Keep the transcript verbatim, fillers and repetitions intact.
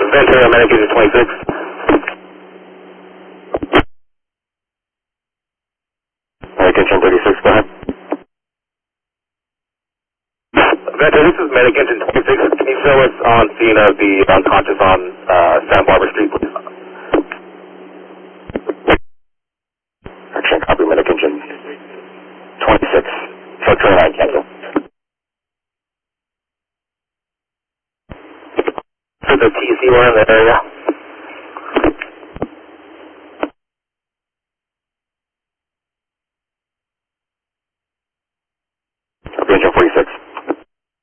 Ventura, medic engine twenty-six. Medic engine thirty-six, go ahead. Ventura, this is medic engine twenty-six. Can you show us on scene of the unconscious on uh, Santa Barbara Street, please? Action, copy, medic engine twenty-six. Truck twenty-nine, cancel. So the T C were in the area?